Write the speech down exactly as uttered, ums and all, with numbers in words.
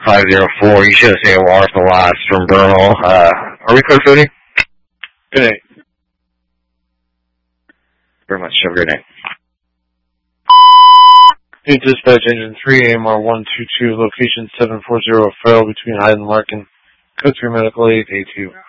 five zero four. You should have seen a Larson Lots from Bernal. Uh, are we code footing? Good night. Very much. Have a great night. Hey, dispatch engine three, A M R one two two, location seven four zero, Farrell between Hyde and Larkin. Code three medical eight A two.